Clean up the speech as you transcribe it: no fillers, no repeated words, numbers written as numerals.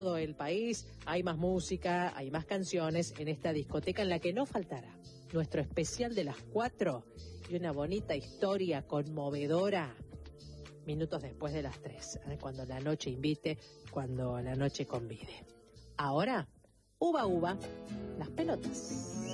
todo el país. Hay más música, hay más canciones en esta discoteca en la que no faltará nuestro especial de las 4 y una bonita historia conmovedora minutos después de las 3, cuando la noche invite, cuando la noche convide. Ahora, uva, uva, las pelotas.